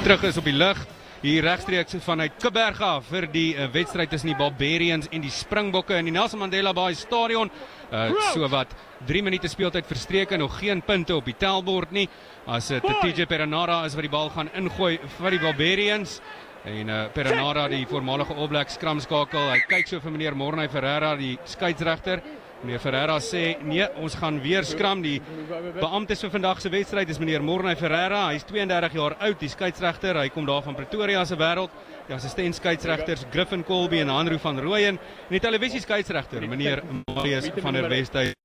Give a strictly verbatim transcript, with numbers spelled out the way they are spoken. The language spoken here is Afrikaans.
terug is op die lug. Hier regstreeks vanuit Kuiberg af vir die uh, wedstryd tussen die Barbarians en die Springbokke in die Nelson Mandela Bay Stadion. Uh, so wat drie minute speeltyd verstreke, nog geen punte op die tellbord nie. As dit uh, T J Perenara is wat die bal gaan ingooi vir die Barbarians. En uh, Perenara, die voormalige All Blacks skramskakel, hy kyk so vir meneer Morne Ferreira, die skeieregter. Meneer Ferreira sê, nee, ons gaan weer skram. Die beamptes vir vandag se wedstryd is meneer Morne Ferreira. Hy is twee en dertig jaar oud, die skeieregter. Hy kom daar van Pretoria se wêreld. Die assistent skeieregters Griffin Colby en Hanro van Rooyen. En die televisie skeieregter, meneer Marius van der Westhuizen.